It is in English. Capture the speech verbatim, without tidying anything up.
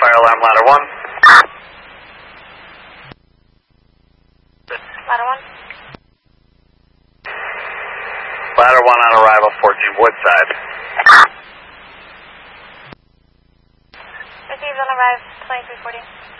fire alarm ladder one. Ladder one. Ladder one on arrival, fourteen Woodside. Received on arrive, twenty-three forty.